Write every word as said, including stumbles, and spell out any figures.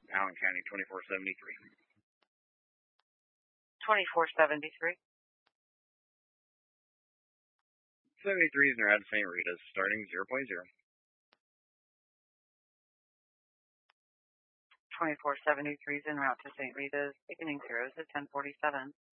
Allen County, twenty-four seventy-three. twenty-four seventy-three. seventy-three is in route to Saint Rita's, starting zero point zero. twenty-four seventy-three is en route to Saint Rita's, beginning zeros at ten forty-seven.